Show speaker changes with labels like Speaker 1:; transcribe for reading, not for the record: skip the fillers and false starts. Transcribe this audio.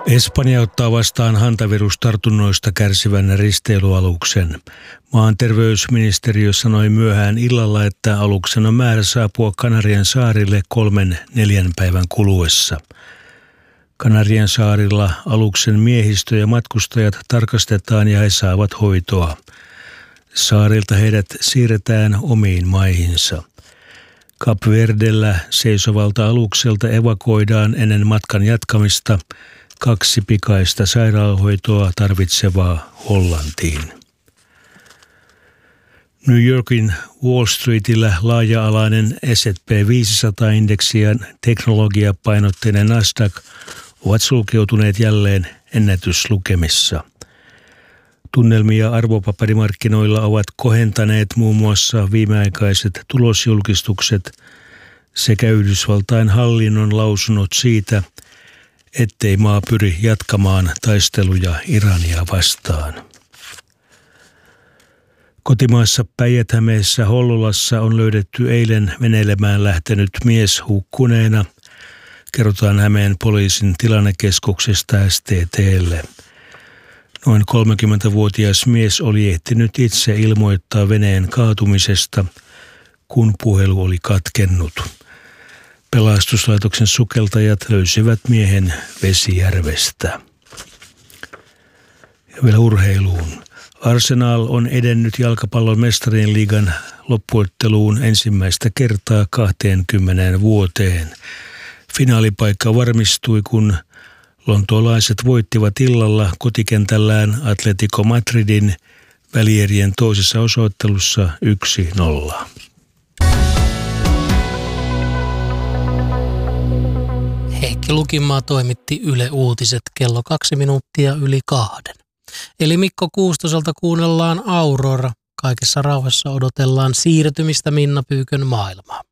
Speaker 1: Espanja ottaa vastaan hantavirustartunnoista kärsivän risteilyaluksen. Maan terveysministeriö sanoi myöhään illalla, että aluksen on määrä saapua Kanarian saarille 3-4 päivän kuluessa. Kanarian saarilla aluksen miehistö ja matkustajat tarkastetaan ja he saavat hoitoa. Saarilta heidät siirretään omiin maihinsa. Kap Verdellä seisovalta alukselta evakuoidaan ennen matkan jatkamista 2 pikaista sairaalahoitoa tarvitsevaa Hollantiin. New Yorkin Wall Streetillä laaja-alainen S&P 500-indeksi ja teknologiapainotteinen Nasdaq ovat sulkeutuneet jälleen ennätyslukemissa. Tunnelmia arvopaperimarkkinoilla ovat kohentaneet muun muassa viimeaikaiset tulosjulkistukset sekä Yhdysvaltain hallinnon lausunnot siitä, ettei maa pyri jatkamaan taisteluja Irania vastaan. Kotimaassa Päijät-Hämeessä Hollolassa on löydetty eilen veneilemään lähtenyt mies hukkuneena, kerrotaan Hämeen poliisin tilannekeskuksesta STT:lle. Noin 30-vuotias mies oli ehtinyt itse ilmoittaa veneen kaatumisesta, kun puhelu oli katkennut. Pelastuslaitoksen sukeltajat löysivät miehen Vesijärvestä. Ja vielä urheiluun. Arsenal on edennyt jalkapallon mestarien liigan loppuotteluun ensimmäistä kertaa 20 vuoteen. Finaalipaikka varmistui, kun lontoolaiset voittivat illalla kotikentällään Atletico Madridin välierien toisessa osoittelussa 1-0.
Speaker 2: Heikki Lukinmaa toimitti Yle Uutiset kello 2:02. Eli Mikko Kuustoselta kuunnellaan Aurora. Kaikessa rauhassa odotellaan siirtymistä Minna Pyykön maailmaan.